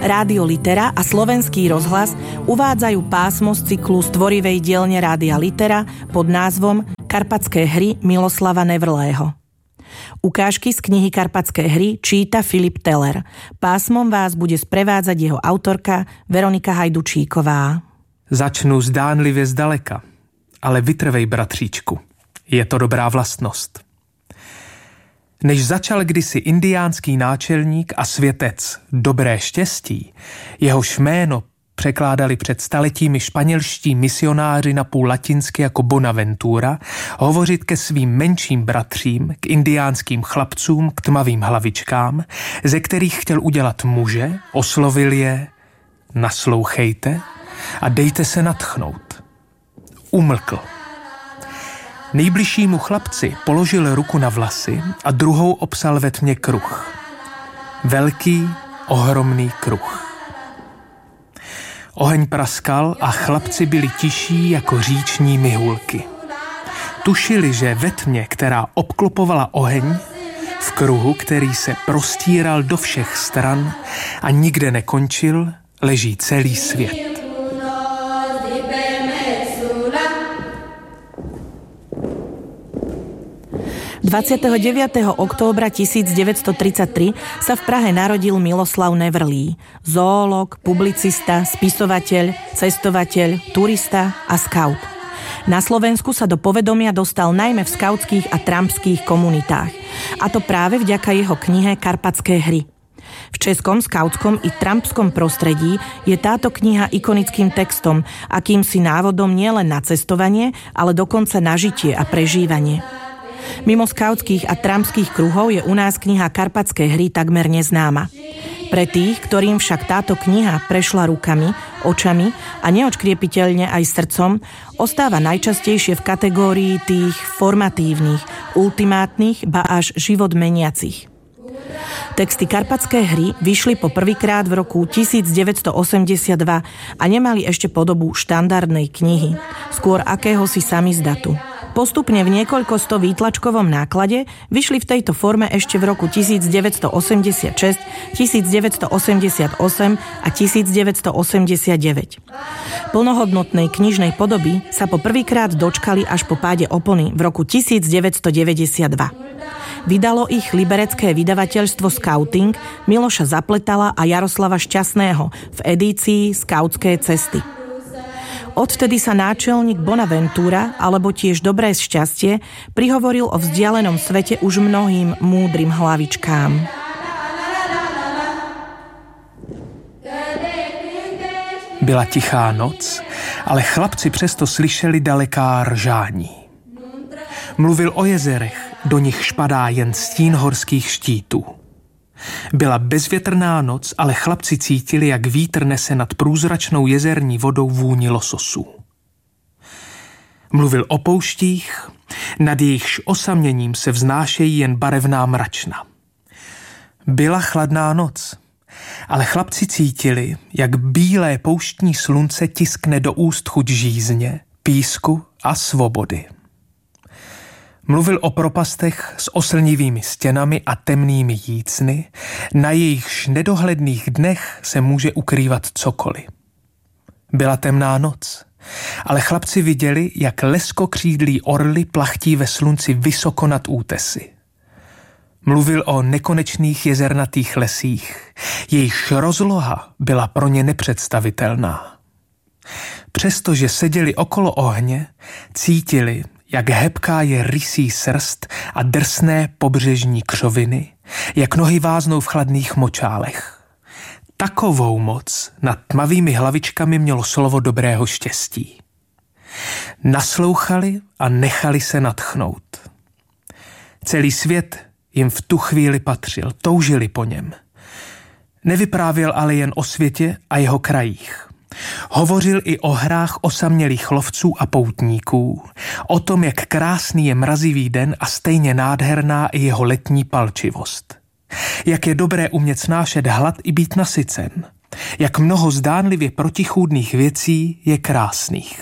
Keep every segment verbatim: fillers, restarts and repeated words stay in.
Rádio Litera a Slovenský rozhlas uvádzajú pásmo z cyklu stvorivej dielne Rádia Litera pod názvom Karpatské hry Miloslava Nevrlého. Ukážky z knihy Karpatské hry číta Filip Teller. Pásmom vás bude sprevádzať jeho autorka Veronika Hajdučíková. Začnu zdánlivě zdaleka, ale vytrvej, bratříčku. Je to dobrá vlastnost. Než začal kdysi indiánský náčelník a světec Dobré štěstí, jehož jméno překládali před staletími španělští misionáři napůl latinsky jako Bonaventura, hovořit ke svým menším bratřím, k indiánským chlapcům, k tmavým hlavičkám, ze kterých chtěl udělat muže, oslovil je: naslouchejte a dejte se nadchnout. Umlkl. Nejbližšímu chlapci položil ruku na vlasy a druhou opsal ve tmě kruh. Velký, ohromný kruh. Oheň praskal a chlapci byli tiší jako říční mihulky. Tušili, že ve tmě, která obklopovala oheň, v kruhu, který se prostíral do všech stran a nikde nekončil, leží celý svět. dvadsiateho deviateho októbra tisícdeväťstotridsaťtri sa v Prahe narodil Miloslav Nevrlý, zoológ, publicista, spisovateľ, cestovateľ, turista a skaut. Na Slovensku sa do povedomia dostal najmä v skautských a trampských komunitách, a to práve vďaka jeho knihe Karpatské hry. V českom skautskom i trampskom prostredí je táto kniha ikonickým textom, akýmsi návodom nielen na cestovanie, ale dokonca na žitie a prežívanie. Mimo skautských a trampských kruhov je u nás kniha Karpatské hry takmer neznáma. Pre tých, ktorým však táto kniha prešla rukami, očami a neodškriepiteľne aj srdcom, ostáva najčastejšie v kategórii tých formatívnych, ultimátnych, ba až život meniacich. Texty Karpatské hry vyšli po prvýkrát v roku tisícdeväťstoosemdesiatdva a nemali ešte podobu štandardnej knihy, skôr akéhosi samizdatu. Postupne v niekoľkosto výtlačkovom náklade vyšli v tejto forme ešte v roku tisícdeväťstoosemdesiatšesť, tisícdeväťstoosemdesiatosem a tisícdeväťstoosemdesiatdeväť. Plnohodnotnej knižnej podoby sa po prvýkrát dočkali až po páde opony v roku tisícdeväťstodeväťdesiatdva. Vydalo ich liberecké vydavateľstvo Skauting Miloša Zapletala a Jaroslava Šťastného v edícii Skautské cesty. Odvtedy sa náčelník Bonaventura, alebo tiež Dobré šťastie, prihovoril o vzdialenom svete už mnohým múdrym hlavičkám. Byla tichá noc, ale chlapci přesto slyšeli daleká ržání. Mluvil o jezerech, do nich špadá jen stín horských štítů. Byla bezvětrná noc, ale chlapci cítili, jak vítr nese nad průzračnou jezerní vodou vůni lososů. Mluvil o pouštích, nad jejichž osaměním se vznášejí jen barevná mračna. Byla chladná noc, ale chlapci cítili, jak bílé pouštní slunce tiskne do úst chuť žízně, písku a svobody. Mluvil o propastech s oslnivými stěnami a temnými jícny, na jejichž nedohledných dnech se může ukrývat cokoliv. Byla temná noc, ale chlapci viděli, jak leskokřídlí orly plachtí ve slunci vysoko nad útesy. Mluvil o nekonečných jezernatých lesích, jejichž rozloha byla pro ně nepředstavitelná. Přestože seděli okolo ohně, cítili, jak hebká je rysí srst a drsné pobřežní křoviny, jak nohy váznou v chladných močálech. Takovou moc nad tmavými hlavičkami mělo slovo Dobrého štěstí. Naslouchali a nechali se nadchnout. Celý svět jim v tu chvíli patřil, toužili po něm. Nevyprávěl ale jen o světě a jeho krajích. Hovořil i o hrách osamělých lovců a poutníků, o tom, jak krásný je mrazivý den a stejně nádherná i jeho letní palčivost. Jak je dobré umět snášet hlad i být nasycen. Jak mnoho zdánlivě protichůdných věcí je krásných.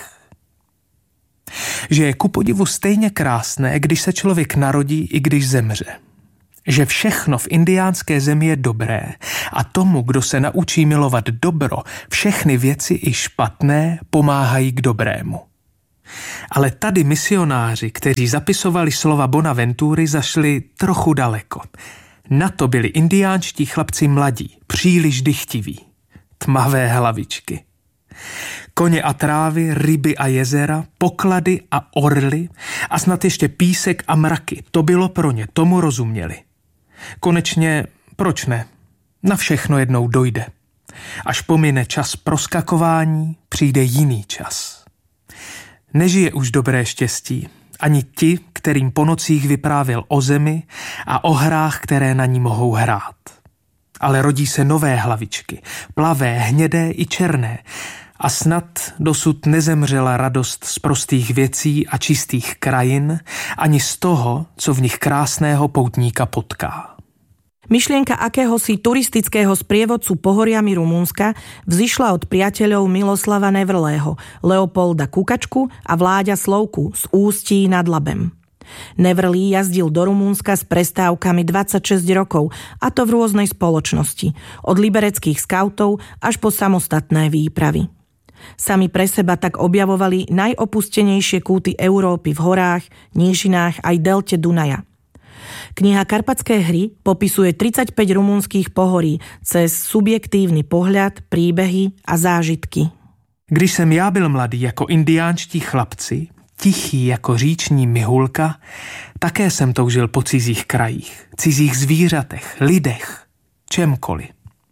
Že je ku podivu stejně krásné, když se člověk narodí i když zemře. že všechno v indiánské zemi je dobré a tomu, kdo se naučí milovat dobro, všechny věci i špatné pomáhají k dobrému. Ale tady misionáři, kteří zapisovali slova Bonaventury, zašli trochu daleko. Na to byli indiánští chlapci mladí, příliš dychtiví. Tmavé hlavičky. Koně a trávy, ryby a jezera, poklady a orly a snad ještě písek a mraky. To bylo pro ně, tomu rozuměli. Konečně, proč ne? Na všechno jednou dojde. Až pomine čas proskakování, přijde jiný čas. Nežije už dobré štěstí, ani ti, kterým po nocích vyprávěl o zemi a o hrách, které na ní mohou hrát. Ale rodí se nové hlavičky, plavé, hnědé i černé, a snad dosud nezemřela radost z prostých věcí a čistých krajin, ani z toho, co v nich krásného poutníka potká. Myšlienka akéhosi turistického sprievodcu pohoriami Rumunska vzišla od priateľov Miloslava Nevrlého, Leopolda Kukačku a Vláďa Slovku z Ústí nad Labem. Nevrlý jazdil do Rumunska s prestávkami dvadsaťšesť rokov, a to v rôznej spoločnosti, od libereckých skautov až po samostatné výpravy. Sami pre seba tak objavovali najopustenejšie kúty Európy v horách, nížinách aj delte Dunaja. Kniha Karpatské hry popisuje tridsaťpäť rumunských pohorí cez subjektívny pohľad, príbehy a zážitky. Když jsem já byl mladý jako indiánští chlapci, tichý jako říční mihulka, také jsem toužil po cizích krajích, cizích zvířatech, lidech, čemkoliv.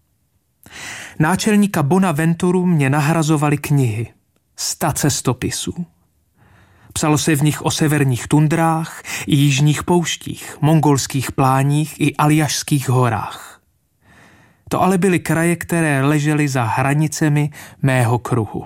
Náčelníka Bonaventuru mě nahrazovaly knihy, sta cestopisů. Psalo se v nich o severních tundrách i jižních pouštích, mongolských pláních i aljašských horách. To ale byly kraje, které ležely za hranicemi mého kruhu.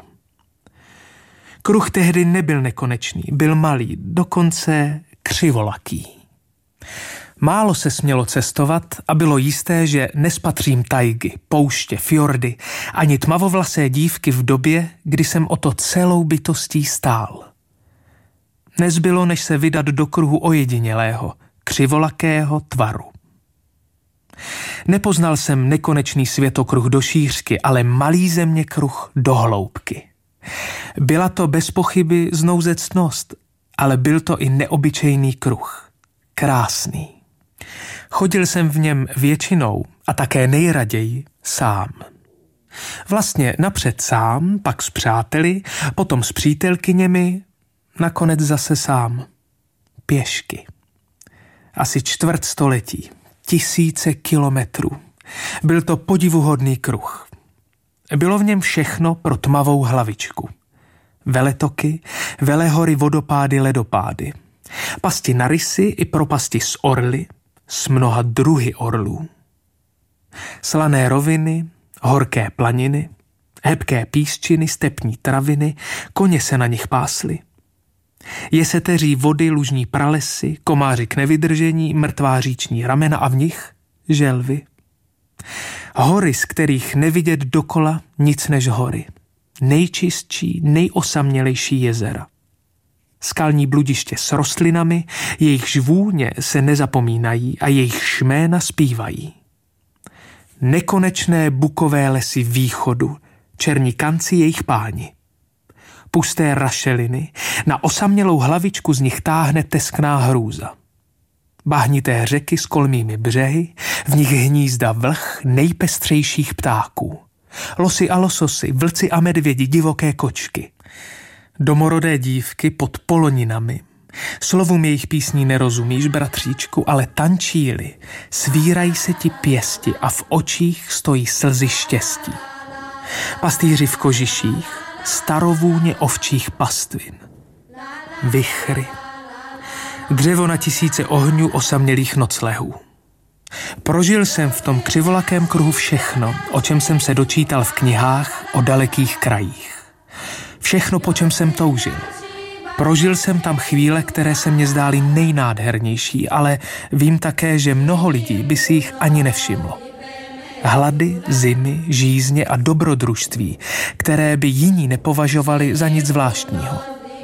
Kruh tehdy nebyl nekonečný, byl malý, dokonce křivolaký. Málo se smělo cestovat a bylo jisté, že nespatřím tajgy, pouště, fjordy ani tmavovlasé dívky v době, kdy jsem o to celou bytostí stál. Nezbylo, než se vydat do kruhu ojedinělého, křivolakého tvaru. Nepoznal jsem nekonečný světokruh do šířky, ale malý zeměkruh do hloubky. Byla to bez pochyby znouzectnost, ale byl to i neobyčejný kruh. Krásný. Chodil jsem v něm většinou a také nejraději sám. Vlastně napřed sám, pak s přáteli, potom s přítelkyněmi, nakonec zase sám. Pěšky. Asi čtvrt století. Tisíce kilometrů. Byl to podivuhodný kruh. Bylo v něm všechno pro tmavou hlavičku. Veletoky, velehory, vodopády, ledopády. Pasti na rysy i propasti s orly, s mnoha druhy orlů. Slané roviny, horké planiny, hebké písčiny, stepní traviny, koně se na nich pásly. Jeseteří vody, lužní pralesy, komáři k nevydržení, mrtvá říční ramena a v nich želvy. Hory, z kterých nevidět dokola nic než hory. Nejčistší, nejosamělejší jezera. Skalní bludiště s rostlinami, jejichž vůně se nezapomínají a jejich šména zpívají. Nekonečné bukové lesy východu, černí kanci jejich páni. Pusté rašeliny, na osamělou hlavičku z nich táhne teskná hrůza. Bahnité řeky s kolmými břehy, v nich hnízda vlh nejpestřejších ptáků. Losy a lososy, vlci a medvědi, divoké kočky. Domorodé dívky pod poloninami. Slovům jejich písní nerozumíš, bratříčku, ale tančí-li, svírají se ti pěsti a v očích stojí slzy štěstí. Pastýři v kožiších, starovůně ovčích pastvin. Vichry. Dřevo na tisíce ohňů osamělých noclehů. Prožil jsem v tom křivolakém kruhu všechno, o čem jsem se dočítal v knihách o dalekých krajích. Všechno, po čem jsem toužil. Prožil jsem tam chvíle, které se mně zdály nejnádhernější, ale vím také, že mnoho lidí by si jich ani nevšimlo. Hlady, zimy, žízně a dobrodružství, které by jiní nepovažovali za nic zvláštního.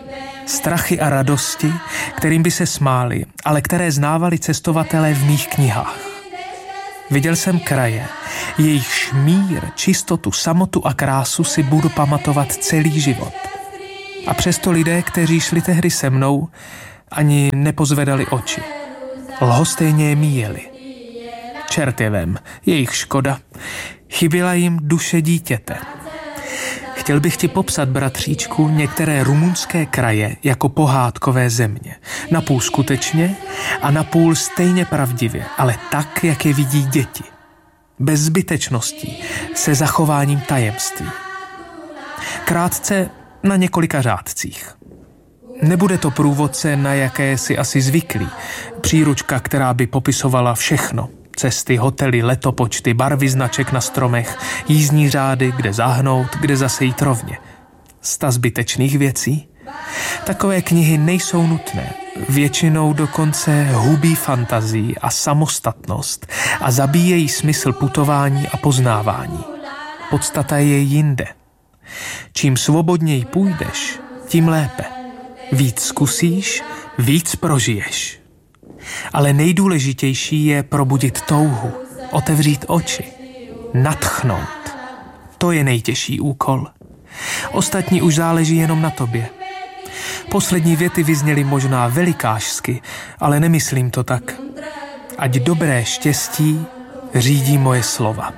Strachy a radosti, kterým by se smáli, ale které znávali cestovatelé v mých knihách. Viděl jsem kraje, jejich mír, čistotu, samotu a krásu si budu pamatovat celý život. A přesto lidé, kteří šli tehdy se mnou, ani nepozvedali oči. Lhostejně je míjeli. Čert je vem, jejich škoda. Chyběla jim duše dítěte. Chtěl bych ti popsat, bratříčku, některé rumunské kraje jako pohádkové země. Napůl skutečně a napůl stejně pravdivě, ale tak, jak je vidí děti. Bez zbytečností, se zachováním tajemství. Krátce na několika řádcích. Nebude to průvodce, na jaké si asi zvyklí. Příručka, která by popisovala všechno. Cesty, hotely, letopočty, barvy značek na stromech, jízdní řády, kde zahnout, kde zase jít rovně. Sta zbytečných věcí? Takové knihy nejsou nutné. Většinou dokonce hubí fantazii a samostatnost a zabíjejí smysl putování a poznávání. Podstata je jinde. Čím svobodněji půjdeš, tím lépe. Víc zkusíš, víc prožiješ. Ale nejdůležitější je probudit touhu, otevřít oči, nadchnout. To je nejtěžší úkol. Ostatní už záleží jenom na tobě. Poslední věty vyzněly možná velikášsky, ale nemyslím to tak. Ať dobré štěstí řídí moje slova.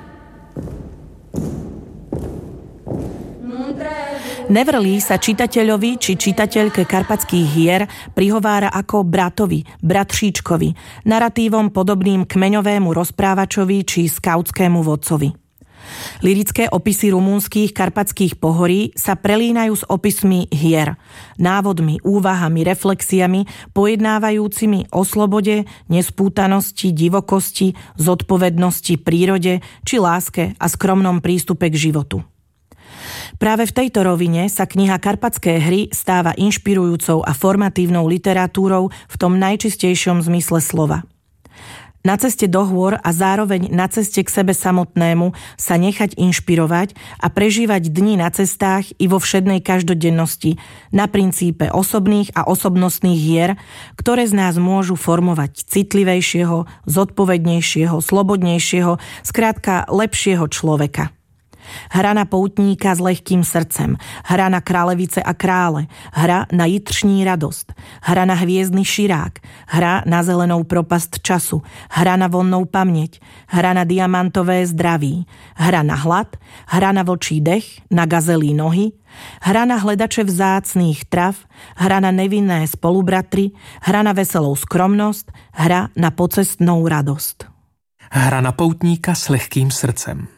Neverly sa čitateľovi či čitateľke Karpatských hier prihovára ako bratovi, bratříčkovi, naratívom podobným kmeňovému rozprávačovi či skautskému vodcovi. Lyrické opisy rumunských karpatských pohorí sa prelínajú s opismi hier, návodmi, úvahami, reflexiami, pojednávajúcimi o slobode, nespútanosti, divokosti, zodpovednosti, prírode či láske a skromnom prístupe k životu. Práve v tejto rovine sa kniha Karpatské hry stáva inšpirujúcou a formatívnou literatúrou v tom najčistejšom zmysle slova. Na ceste do hôr a zároveň na ceste k sebe samotnému sa nechať inšpirovať a prežívať dni na cestách i vo všednej každodennosti na princípe osobných a osobnostných hier, ktoré z nás môžu formovať citlivejšieho, zodpovednejšieho, slobodnejšieho, skrátka lepšieho človeka. Hra na poutníka s lehkým srdcem, hra na kráľevice a krále, hra na jitřní radost, hra na hviezdny širák, hra na zelenou propast času, hra na vonnou paměť, hra na diamantové zdraví, hra na hlad, hra na vlčí dech, na gazelí nohy, hra na hledače vzácných trav, hra na nevinné spolubratry, hra na veselou skromnosť, hra na pocestnou radost. Hra na poutníka s lehkým srdcem.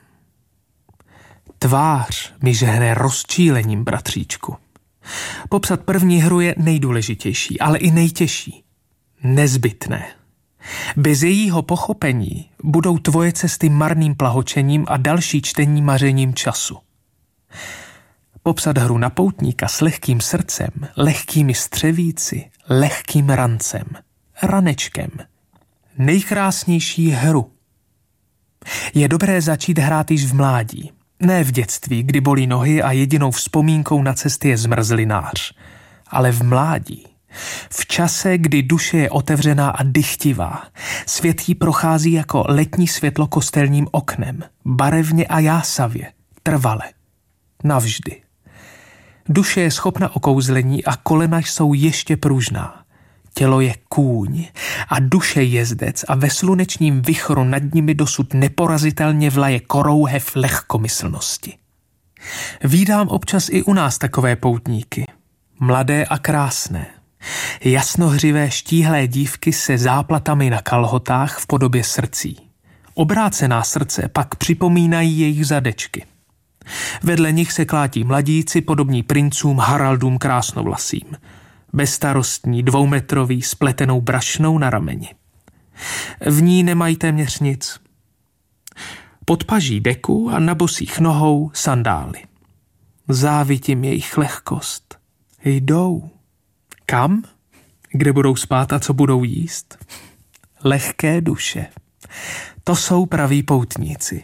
Tvář mi žehne rozčílením, bratříčku. Popsat první hru je nejdůležitější, ale i nejtěžší. Nezbytné. Bez jejího pochopení budou tvoje cesty marným plahočením a další čtení mařením času. Popsat hru na poutníka s lehkým srdcem, lehkými střevíci, lehkým rancem, ranečkem. Nejkrásnější hru. Je dobré začít hrát již v mládí. Ne v dětství, kdy bolí nohy a jedinou vzpomínkou na cesty je zmrzlinář, ale v mládí. V čase, kdy duše je otevřená a dychtivá, svět jí prochází jako letní světlo kostelním oknem, barevně a jásavě, trvale, navždy. Duše je schopna okouzlení a kolena jsou ještě pružná. Tělo je kůň a duše jezdec a ve slunečním vichru nad nimi dosud neporazitelně vlaje korouhev lehkomyslnosti. Vídám občas i u nás takové poutníky. Mladé a krásné. Jasnohřivé štíhlé dívky se záplatami na kalhotách v podobě srdcí. Obrácená srdce pak připomínají jejich zadečky. Vedle nich se klátí mladíci podobní princům Haraldům krásnovlasým. Bezstarostní, dvoumetrový, s pletenou brašnou na rameni. V ní nemají téměř nic. Pod paží deku a na bosých nohou sandály. Závidím jejich lehkost. Jdou. Kam? Kde budou spát a co budou jíst? Lehké duše. To jsou praví poutníci.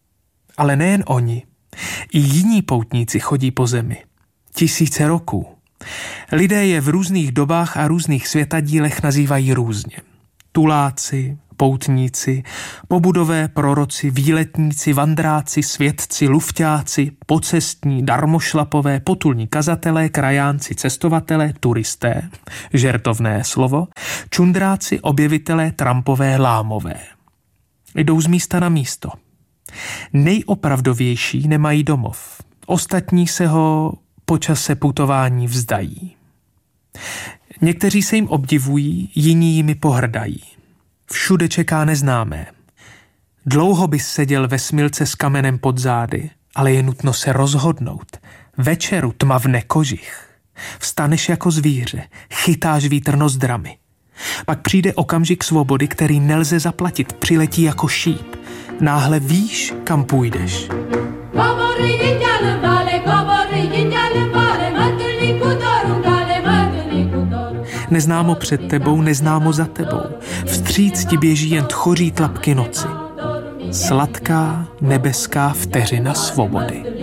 Ale nejen oni. I jiní poutníci chodí po zemi. Tisíce roků. Lidé je v různých dobách a různých světadílech nazývají různě. Tuláci, poutníci, pobudové proroci, výletníci, vandráci, svědci, lufťáci, pocestní, darmošlapové, potulní kazatelé, krajánci, cestovatelé, turisté, žertovné slovo, čundráci, objevitelé, trampové, lámové. Jdou z místa na místo. Nejopravdovější nemají domov. Ostatní se ho po čase putování vzdají. Někteří se jim obdivují, jiní jimi pohrdají. Všude čeká neznámé. Dlouho bys seděl ve smilce s kamenem pod zády, ale je nutno se rozhodnout. Večeru tmavne kožich. Vstaneš jako zvíře, chytáš vítr nozdrami. Pak přijde okamžik svobody, který nelze zaplatit, přiletí jako šíp. Náhle víš, kam půjdeš. Neznámo před tebou, neznámo za tebou. Vstříc ti běží jen tchoří tlapky noci. Sladká nebeská vteřina svobody.